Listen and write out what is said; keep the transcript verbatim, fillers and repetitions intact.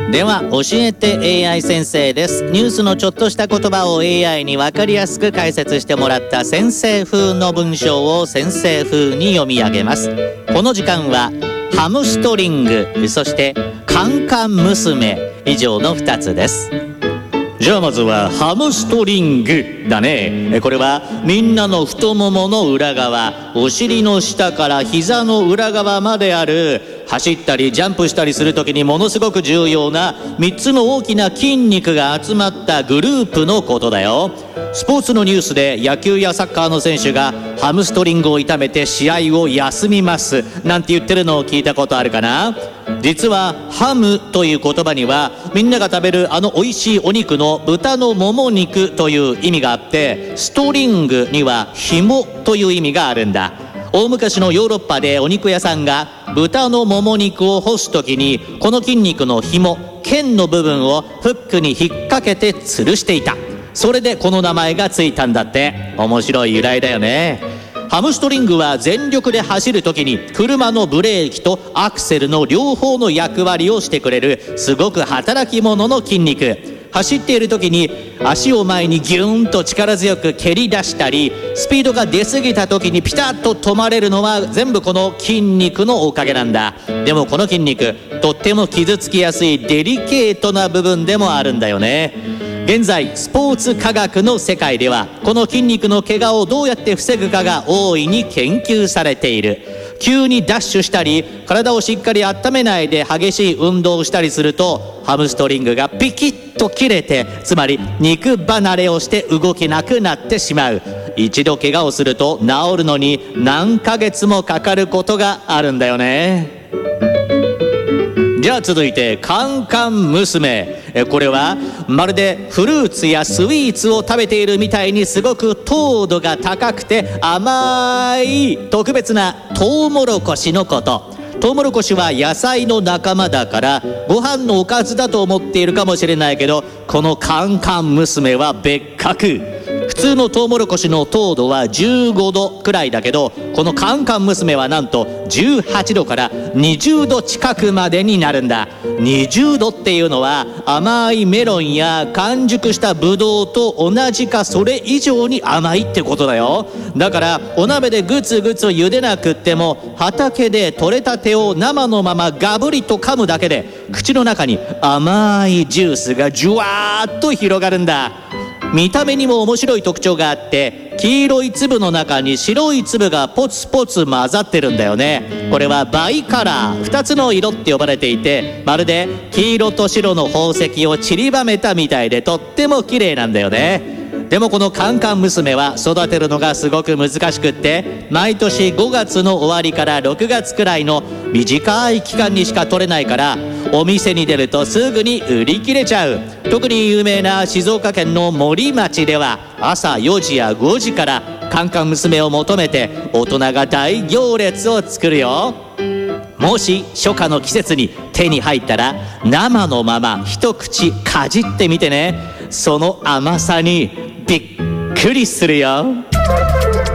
では教えて エーアイ 先生です。ニュースのちょっとした言葉を エーアイ に分かりやすく解説してもらった先生風の文章を先生風に読み上げます。この時間はハムストリング、そしてカンカン娘、以上のふたつです。じゃあまずはハムストリングだね。これはみんなの太ももの裏側、お尻の下から膝の裏側まである、走ったりジャンプしたりするときにものすごく重要なみっつの大きな筋肉が集まったグループのことだよ。スポーツのニュースで野球やサッカーの選手がハムストリングを痛めて試合を休みますなんて言ってるのを聞いたことあるかな。実はハムという言葉にはみんなが食べるあの美味しいお肉の豚のもも肉という意味があって、ストリングには紐という意味があるんだ。大昔のヨーロッパでお肉屋さんが豚のもも肉を干すときに、この筋肉の紐、腱の部分をフックに引っ掛けて吊るしていた。それでこの名前がついたんだって。面白い由来だよね。ハムストリングは全力で走るときに車のブレーキとアクセルの両方の役割をしてくれるすごく働き者の筋肉。走っている時に足を前にギューンと力強く蹴り出したり、スピードが出過ぎた時にピタッと止まれるのは全部この筋肉のおかげなんだ。でもこの筋肉、とっても傷つきやすいデリケートな部分でもあるんだよね。現在スポーツ科学の世界ではこの筋肉の怪我をどうやって防ぐかが大いに研究されている。急にダッシュしたり体をしっかり温めないで激しい運動をしたりすると、ハムストリングがピキッと切れて、つまり肉離れをして動けなくなってしまう。一度怪我をすると治るのに何ヶ月もかかることがあるんだよね。じゃあ続いてカンカン娘。これはまるでフルーツやスイーツを食べているみたいにすごく糖度が高くて甘い特別なトウモロコシのこと。トウモロコシは野菜の仲間だからご飯のおかずだと思っているかもしれないけど、このカンカン娘は別格。普通のトウモロコシの糖度はじゅうごどくらいだけど、このカンカン娘はなんとじゅうはちどからにじゅうど近くまでになるんだ。にじゅうどっていうのは甘いメロンや完熟したブドウと同じかそれ以上に甘いってことだよ。だからお鍋でグツグツ茹でなくっても、畑で採れたてを生のままガブリと噛むだけで口の中に甘いジュースがジュワーッと広がるんだ。見た目にも面白い特徴があって、黄色い粒の中に白い粒がポツポツ混ざってるんだよね。これはバイカラー、ふたつの色って呼ばれていて、まるで黄色と白の宝石を散りばめたみたいでとっても綺麗なんだよね。でもこのカンカン娘は育てるのがすごく難しくって、毎年ごがつの終わりからろくがつくらいの短い期間にしか取れないから、お店に出るとすぐに売り切れちゃう。特に有名な静岡県の森町では朝よじやごじからカンカン娘を求めて大人が大行列を作るよ。もし初夏の季節に手に入ったら生のまま一口かじってみてね。その甘さにびっくりするよ。